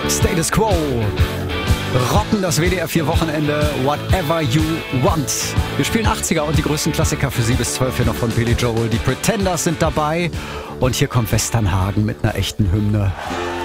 Status Quo. Rocken das WDR 4 Wochenende. Whatever You Want. Wir spielen 80er und die größten Klassiker für Sie bis 12 hier noch von Billy Joel. Die Pretenders sind dabei. Und hier kommt Westernhagen mit einer echten Hymne.